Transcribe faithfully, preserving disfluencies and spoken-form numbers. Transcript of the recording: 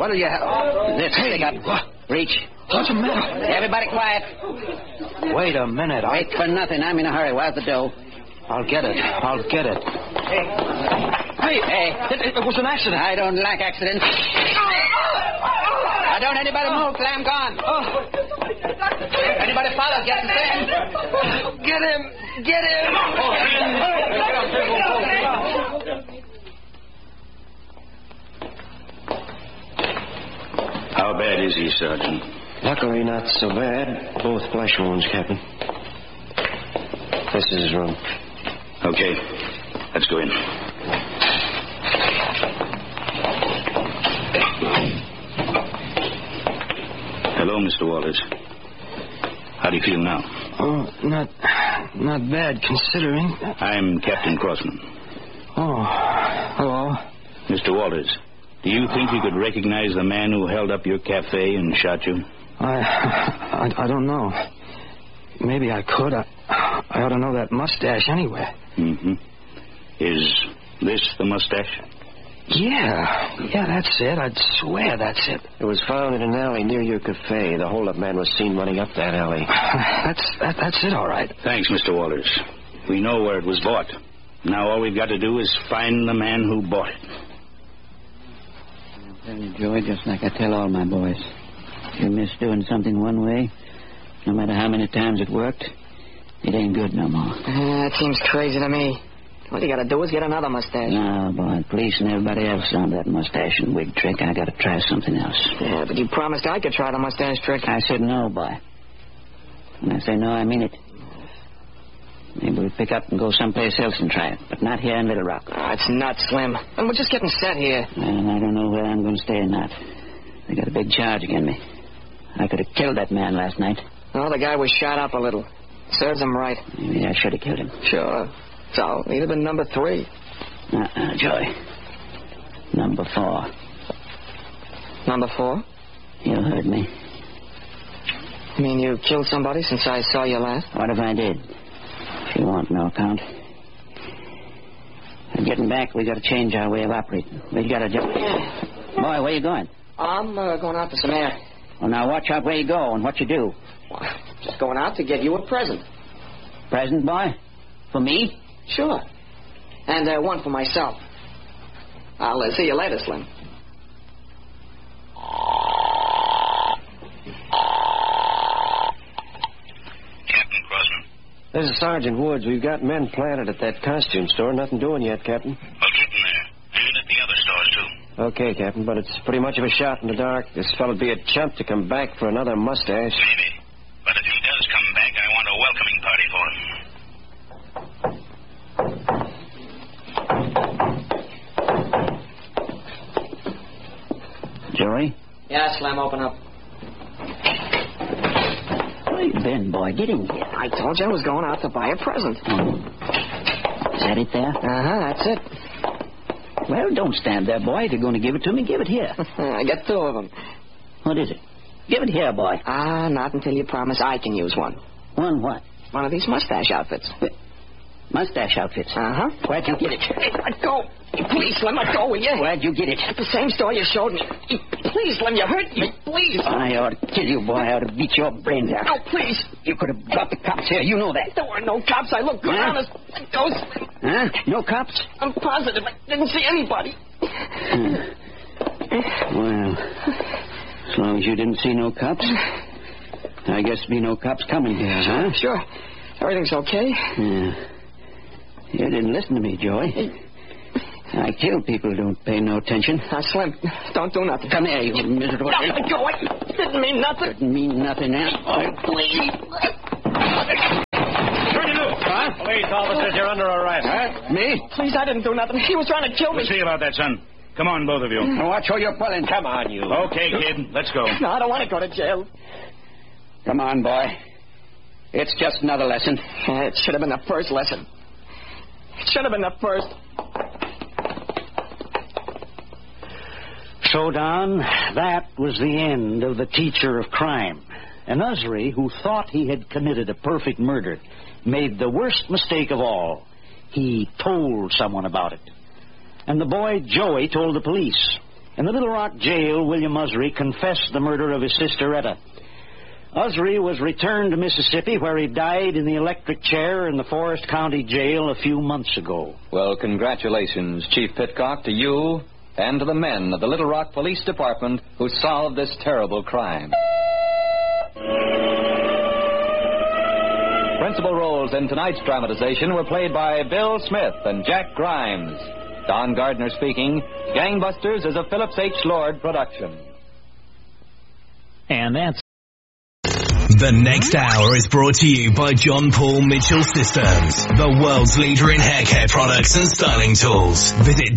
What'll you have? This Hey, thing up. what? Reach. What's the matter? Everybody quiet. Wait a minute. I... Wait for nothing. I'm in a hurry. Where's the dough? I'll get it. I'll get it. Hey. Hey, Hey. It, it was an accident. I don't like accidents. Now, don't anybody move till I'm gone. Anybody follow, get the same. Get him. Get him. How bad is he, Sergeant? Luckily, not so bad. Both flesh wounds, Captain. This is his room. Okay. Let's go in. Hello, Mister Walters. How do you feel now? Oh, not, not bad, considering. I'm Captain Crossman. Oh, hello. Mister Walters, do you think you could recognize the man who held up your cafe and shot you? I, I, I don't know. Maybe I could. I, I ought to know that mustache anyway. Mm-hmm. Is this the mustache? Yeah, yeah, that's it. I'd swear that's it. It was found in an alley near your cafe. The holdup man was seen running up that alley. That's that, that's it, all right. Thanks, Mister Walters. We know where it was bought. Now all we've got to do is find the man who bought it. I'm telling you, Joey, just like I tell all my boys. If you miss doing something one way, no matter how many times it worked, it ain't good no more. Uh, that seems crazy to me. All you gotta do is get another mustache. No, boy, police and everybody else on that mustache and wig trick. I gotta try something else. Yeah, but you promised I could try the mustache trick. I said no, boy. When I say no, I mean it. Maybe we'll pick up and go someplace else and try it, but not here in Little Rock. Oh, it's nuts, Slim. And we're just getting set here. And I don't know where I'm going to stay or not. They got a big charge against me. I could have killed that man last night. Oh, the guy was shot up a little. Serves him right. Maybe I should have killed him. Sure. So, he'd have been number three. Uh-uh, Joey. Number four. Number four? You heard me. You mean you killed somebody since I saw you last? What if I did? She won't no account. And getting back, we got to change our way of operating. We got to just... Boy, where you going? I'm uh, going out for some air. Well, now watch out where you go and what you do. Well, just going out to get you a present. Present, boy? For me? Sure. And uh, one for myself. I'll uh, see you later, Slim. Captain Crossman. This is Sergeant Woods. We've got men planted at that costume store. Nothing doing yet, Captain. Well, keep them there. And at the other stores, too. Okay, Captain, but it's pretty much of a shot in the dark. This fellow'd be a chump to come back for another mustache. Maybe. But if he does come back, I want a welcoming party for him. Joey? Yeah, Slim, open up. Where you been, boy? Get in here. I told you I was going out to buy a present. Oh. Is that it there? Uh-huh, that's it. Well, don't stand there, boy. If you're going to give it to me, give it here. I got two of them. What is it? Give it here, boy. Ah, not until you promise I can use one. One what? One of these mustache outfits. Mustache outfits. Uh-huh. Where'd you get it? Hey, let go. Please, Slim, let go, will you? Where'd you get it? At the same store you showed me. Please, Slim, you hurt me. Please. I ought to kill you, boy. I ought to beat your brains out. No, please. You could have brought the cops here. You know that. There were no cops. I looked good, Huh? honest. Let go, Slim. Huh? No cops? I'm positive I didn't see anybody. Hmm. Well, as long as you didn't see no cops, I guess there'll be no cops coming here, huh? Sure. Everything's okay. Yeah. You didn't listen to me, Joey. I kill people who don't pay no attention. Now, Slim, don't do nothing. Come here, you miserable... No, let go. I didn't mean nothing. Didn't mean nothing, eh? Oh, please. Turn it loose. Huh? Police officers, you're under arrest. Huh? Me? Please, I didn't do nothing. He was trying to kill me. We'll see about that, son. Come on, both of you. Now watch how you're pulling. Come on, you. Okay, kid. Let's go. No, I don't want to go to jail. Come on, boy. It's just another lesson. Uh, it should have been the first lesson. It should have been the first. So, Don, that was the end of the teacher of crime. And Usry, who thought he had committed a perfect murder, made the worst mistake of all. He told someone about it. And the boy Joey told the police. In the Little Rock jail, William Usry confessed the murder of his sister Etta. Usry was returned to Mississippi, where he died in the electric chair in the Forest County Jail a few months ago. Well, congratulations, Chief Pitcock, to you and to the men of the Little Rock Police Department who solved this terrible crime. Principal roles in tonight's dramatization were played by Bill Smith and Jack Grimes. Don Gardner speaking. Gangbusters is a Phillips H. Lord production. And that's... The next hour is brought to you by John Paul Mitchell Systems, the world's leader in hair care products and styling tools. Visit